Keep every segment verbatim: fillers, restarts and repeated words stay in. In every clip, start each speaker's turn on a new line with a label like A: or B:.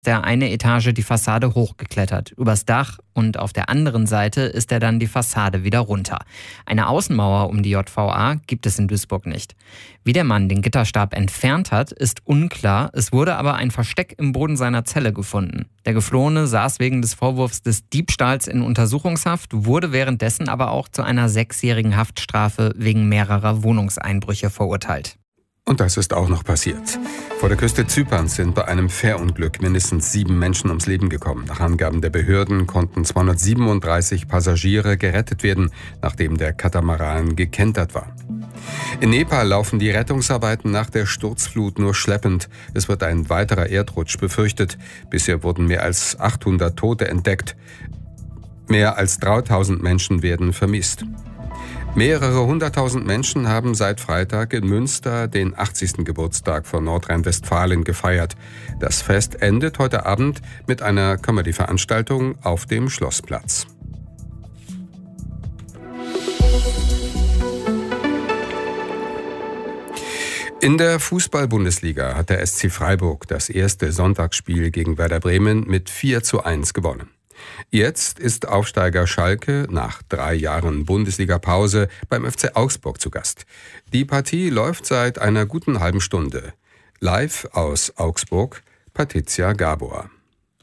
A: er eine Etage die Fassade hochgeklettert, übers Dach, und auf der anderen Seite ist er dann die Fassade wieder runter. Eine Außenmauer um die J V A gibt es in Duisburg nicht. Wie der Mann den Gitterstab entfernt hat, ist unklar. Es wurde aber ein Versteck im Boden seiner Zelle gefunden. Der Geflohene saß wegen des Vorwurfs des Diebstahls in Untersuchungshaft, wurde währenddessen aber auch zu einer sechsjährigen Haftstrafe wegen mehrerer Wohnungseinbrüche verurteilt.
B: Und das ist auch noch passiert. Vor der Küste Zyperns sind bei einem Fährunglück mindestens sieben Menschen ums Leben gekommen. Nach Angaben der Behörden konnten zweihundertsiebenunddreißig Passagiere gerettet werden, nachdem der Katamaran gekentert war. In Nepal laufen die Rettungsarbeiten nach der Sturzflut nur schleppend. Es wird ein weiterer Erdrutsch befürchtet. Bisher wurden mehr als achthundert Tote entdeckt. Mehr als dreitausend Menschen werden vermisst. Mehrere hunderttausend Menschen haben seit Freitag in Münster den achtzigsten Geburtstag von Nordrhein-Westfalen gefeiert. Das Fest endet heute Abend mit einer Comedy-Veranstaltung auf dem Schlossplatz. In der Fußball-Bundesliga hat der S C Freiburg das erste Sonntagsspiel gegen Werder Bremen mit vier zu eins gewonnen. Jetzt ist Aufsteiger Schalke nach drei Jahren Bundesliga-Pause beim F C Augsburg zu Gast. Die Partie läuft seit einer guten halben Stunde. Live aus Augsburg, Patricia Gabor.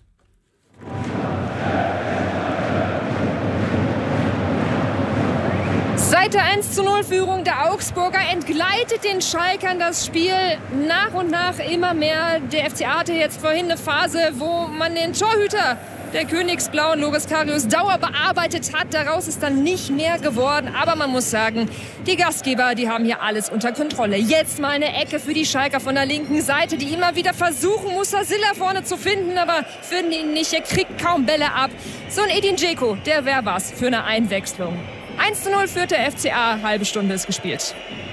C: Seit der eins zu null Führung der Augsburger entgleitet den Schalkern das Spiel nach und nach immer mehr. Der F C A hatte jetzt vorhin eine Phase, wo man den Torhüter der Königsblauen, Loris Karius, Dauer bearbeitet hat. Daraus ist dann nicht mehr geworden. Aber man muss sagen, die Gastgeber, die haben hier alles unter Kontrolle. Jetzt mal eine Ecke für die Schalker von der linken Seite, die immer wieder versuchen, Musasilla vorne zu finden, aber finden ihn nicht. Er kriegt kaum Bälle ab. So ein Edin Dzeko, der wäre was für eine Einwechslung. eins zu null führt der F C A, halbe Stunde ist gespielt.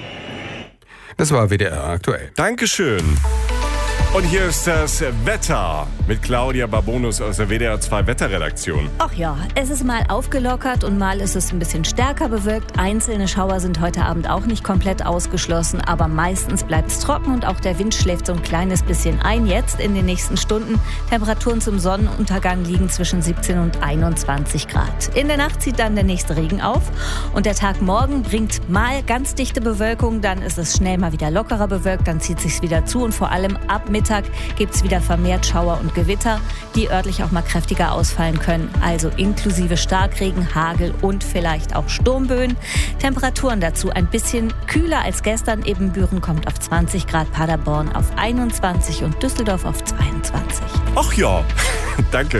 B: Das war W D R aktuell.
D: Dankeschön. Und hier ist das Wetter mit Claudia Babonus aus der W D R zwei Wetterredaktion.
E: Ach ja, es ist mal aufgelockert und mal ist es ein bisschen stärker bewölkt. Einzelne Schauer sind heute Abend auch nicht komplett ausgeschlossen, aber meistens bleibt es trocken und auch der Wind schläft so ein kleines bisschen ein. Jetzt in den nächsten Stunden Temperaturen zum Sonnenuntergang liegen zwischen siebzehn und einundzwanzig Grad. In der Nacht zieht dann der nächste Regen auf und der Tag morgen bringt mal ganz dichte Bewölkung, dann ist es schnell mal wieder lockerer bewölkt, dann zieht es sich wieder zu und vor allem ab Mittag gibt es wieder vermehrt Schauer und Gewitter, die örtlich auch mal kräftiger ausfallen können. Also inklusive Starkregen, Hagel und vielleicht auch Sturmböen. Temperaturen dazu ein bisschen kühler als gestern. Ebenbüren kommt auf zwanzig Grad, Paderborn auf einundzwanzig und Düsseldorf auf zweiundzwanzig.
D: Ach ja, danke.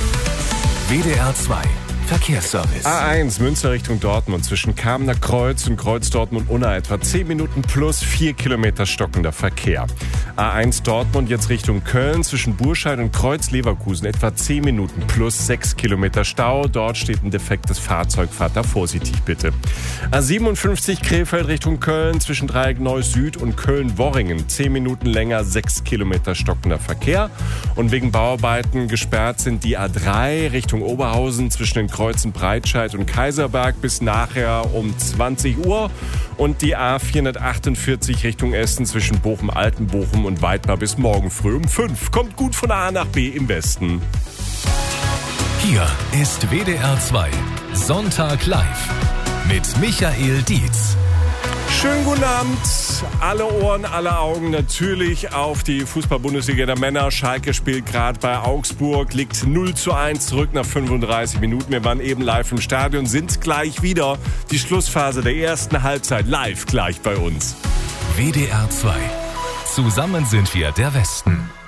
F: W D R zwei Verkehrsservice.
D: A eins Münster Richtung Dortmund zwischen Kamener Kreuz und Kreuz Dortmund-Unna etwa zehn Minuten plus vier Kilometer stockender Verkehr. A eins Dortmund jetzt Richtung Köln zwischen Burscheid und Kreuz Leverkusen etwa zehn Minuten plus sechs Kilometer Stau. Dort steht ein defektes Fahrzeug. Fahrt da vorsichtig bitte. A siebenundfünfzig Krefeld Richtung Köln zwischen Dreieck Neuss Süd und Köln-Worringen zehn Minuten länger, sechs Kilometer stockender Verkehr. Und wegen Bauarbeiten gesperrt sind die A drei Richtung Oberhausen zwischen den Kreuzen Breitscheid und Kaiserberg bis nachher um zwanzig Uhr und die A vierhundertachtundvierzig Richtung Essen zwischen Bochum-Altenbochum und Weidmar bis morgen früh um fünf. Kommt gut von A nach B im Westen.
F: Hier ist W D R zwei Sonntag live mit Michael Dietz.
D: Schönen guten Abend. Alle Ohren, alle Augen natürlich auf die Fußball-Bundesliga der Männer. Schalke spielt gerade bei Augsburg, liegt null zu eins zurück nach fünfunddreißig Minuten. Wir waren eben live im Stadion, sind gleich wieder. Die Schlussphase der ersten Halbzeit live gleich bei uns.
F: W D R zwei. Zusammen sind wir der Westen.